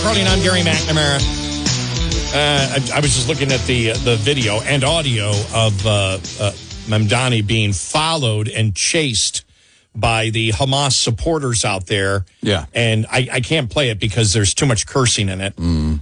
Carly, I'm Gary McNamara. I was just looking at the video and audio of Mamdani being followed and chased by the Hamas supporters out there. Yeah. And I can't play it because there's too much cursing in it.